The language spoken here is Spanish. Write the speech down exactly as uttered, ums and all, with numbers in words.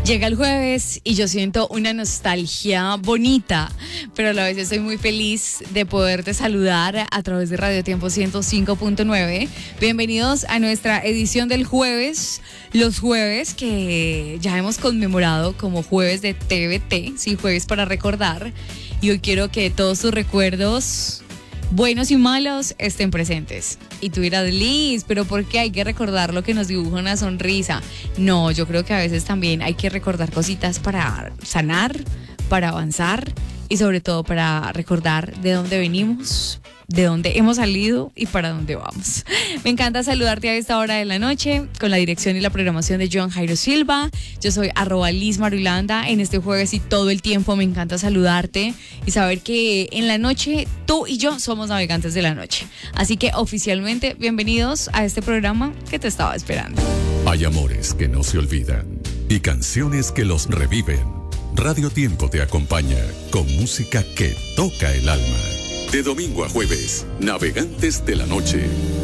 Llega el jueves y yo siento una nostalgia bonita, pero a la vez estoy muy feliz de poderte saludar a través de Radio Tiempo ciento cinco punto nueve. Bienvenidos a nuestra edición del jueves, los jueves que ya hemos conmemorado como jueves de T V T, sí, jueves para recordar. Y hoy quiero que todos tus recuerdos, buenos y malos, estén presentes. Y tú dirás, Liz, pero ¿por qué hay que recordar lo que nos dibuja una sonrisa? No, yo creo que a veces también hay que recordar cositas para sanar, para avanzar y sobre todo para recordar de dónde venimos, de dónde hemos salido y para dónde vamos. Me encanta saludarte a esta hora de la noche con la dirección y la programación de John Jairo Silva. Yo soy arroba Liz Marulanda. En este jueves y todo el tiempo me encanta saludarte y saber que en la noche tú y yo somos navegantes de la noche. Así que oficialmente bienvenidos a este programa que te estaba esperando. Hay amores que no se olvidan y canciones que los reviven. Radio Tiempo te acompaña con música que toca el alma. De domingo a jueves, Navegantes de la Noche.